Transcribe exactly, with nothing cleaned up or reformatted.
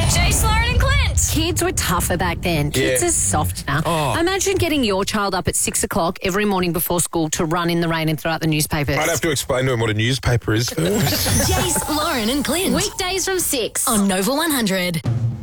Jace, Lauren and Clint. Kids were tougher back then. Kids Yeah. are soft now. Oh. Imagine getting your child up at six o'clock every morning before school to run in the rain and throw out the newspapers. I'd have to explain to him what a newspaper is first. Jace, Lauren and Clint. Weekdays from six on Nova one hundred.